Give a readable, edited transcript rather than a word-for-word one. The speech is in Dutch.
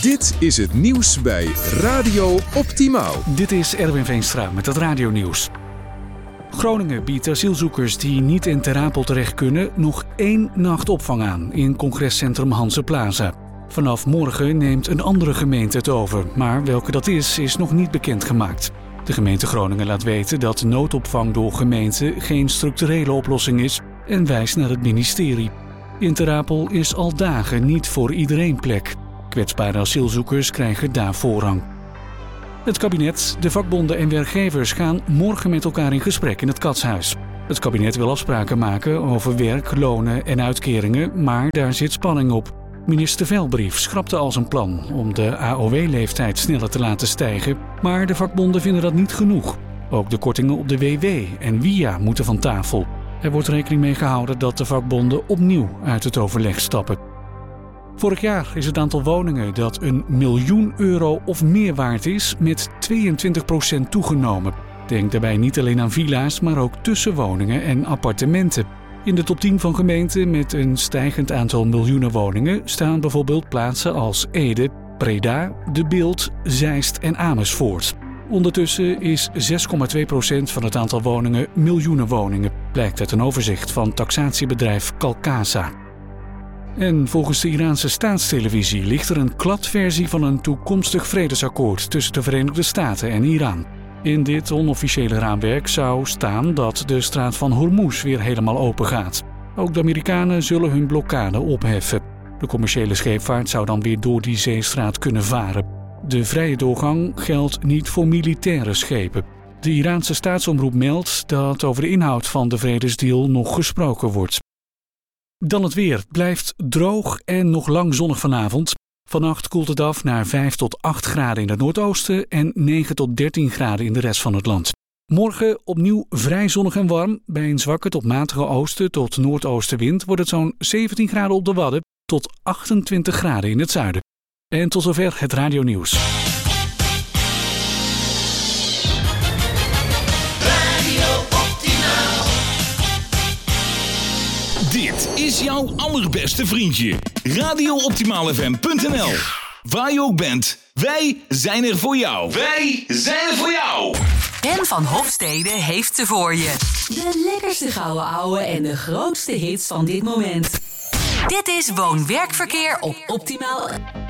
Dit is het nieuws bij Radio Optimaal. Dit is Erwin Veenstra met het radionieuws. Groningen biedt asielzoekers die niet in Ter Apel terecht kunnen nog 1 nacht opvang aan in congrescentrum Hanse Plaza. Vanaf morgen neemt een andere gemeente het over, maar welke dat is nog niet bekendgemaakt. De gemeente Groningen laat weten dat noodopvang door gemeenten geen structurele oplossing is en wijst naar het ministerie. In Ter Apel is al dagen niet voor iedereen plek. Kwetsbare asielzoekers krijgen daar voorrang. Het kabinet, de vakbonden en werkgevers gaan morgen met elkaar in gesprek in het Katshuis. Het kabinet wil afspraken maken over werk, lonen en uitkeringen, maar daar zit spanning op. Minister Velbrief schrapte al zijn plan om de AOW-leeftijd sneller te laten stijgen, maar de vakbonden vinden dat niet genoeg. Ook de kortingen op de WW en WIA moeten van tafel. Er wordt rekening mee gehouden dat de vakbonden opnieuw uit het overleg stappen. Vorig jaar is het aantal woningen dat €1 miljoen of meer waard is met 22% toegenomen. Denk daarbij niet alleen aan villa's, maar ook tussenwoningen en appartementen. In de top 10 van gemeenten met een stijgend aantal miljoenen woningen staan bijvoorbeeld plaatsen als Ede, Breda, De Bilt, Zeist en Amersfoort. Ondertussen is 6,2% van het aantal woningen miljoenen woningen, blijkt uit een overzicht van taxatiebedrijf Calcasa. En volgens de Iraanse staatstelevisie ligt er een kladversie van een toekomstig vredesakkoord tussen de Verenigde Staten en Iran. In dit onofficiële raamwerk zou staan dat de straat van Hormuz weer helemaal open gaat. Ook de Amerikanen zullen hun blokkade opheffen. De commerciële scheepvaart zou dan weer door die zeestraat kunnen varen. De vrije doorgang geldt niet voor militaire schepen. De Iraanse staatsomroep meldt dat over de inhoud van de vredesdeal nog gesproken wordt. Dan het weer. Het blijft droog en nog lang zonnig vanavond. Vannacht koelt het af naar 5 tot 8 graden in het noordoosten en 9 tot 13 graden in de rest van het land. Morgen opnieuw vrij zonnig en warm. Bij een zwakke tot matige oosten tot noordoostenwind wordt het zo'n 17 graden op de Wadden tot 28 graden in het zuiden. En tot zover het radionieuws. Dit is jouw allerbeste vriendje. RadioOptimaalFM.nl. Waar je ook bent, wij zijn er voor jou. Wij zijn er voor jou. Ben van Hofstede heeft ze voor je. De lekkerste gouden ouwe en de grootste hits van dit moment. Dit is Woon-Werkverkeer op Optimaal.